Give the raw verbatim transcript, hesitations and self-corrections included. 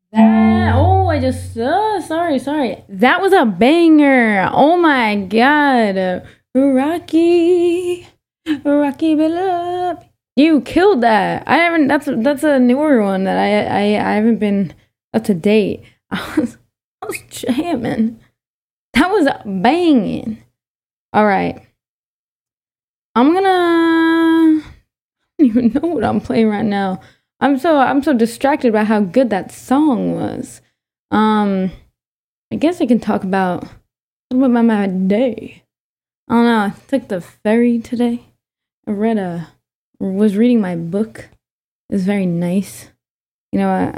That, oh, I just, uh, sorry, sorry. That was a banger. Oh my god. Rocky. Rocky Bellop. You killed that. I haven't, that's that's a newer one that I I, I haven't been up to date. I was, I was jamming. That was banging. All right. I'm gonna, I don't even know what I'm playing right now. I'm so I'm so distracted by how good that song was. Um, I guess I can talk about talk about my day. I don't know. I took the ferry today. I read a was reading my book. It was very nice. You know, I,